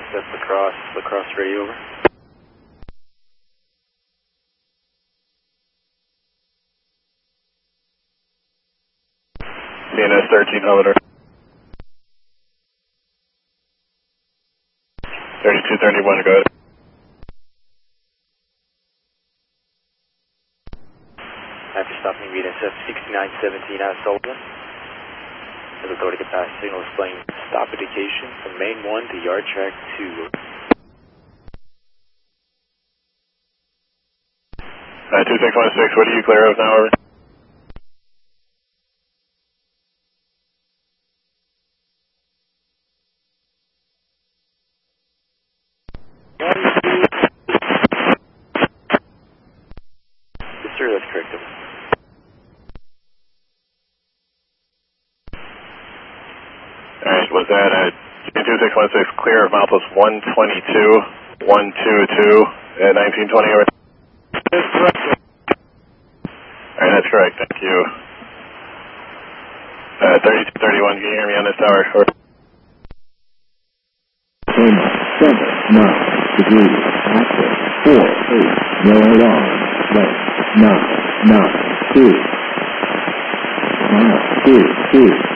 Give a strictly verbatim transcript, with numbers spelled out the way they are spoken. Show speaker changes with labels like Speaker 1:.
Speaker 1: That's Lacrosse, Lacrosse radio over.
Speaker 2: C N S thirteen, Elevator. thirty-two thirty-one, go ahead.
Speaker 1: After stopping V S F sixty-nine seventeen out of Sullivan. As authority get past signal displaying stop indication from main one to yard track two.
Speaker 2: Uh, two six one six, what are you clear of now, over?
Speaker 1: Yes, sir, that's correct.
Speaker 2: Alright, was that uh, two six one six clear of Malthus one twenty-two, one twenty-two at nineteen twenty, over?
Speaker 3: That's correct.
Speaker 2: Alright, that's correct, thank you. Uh, thirty-two thirty-one, can you hear me on this tower? Over.
Speaker 4: seven, nine, degrees, access, four, eight, no alarm, left, nine, nine, two, nine, two, two.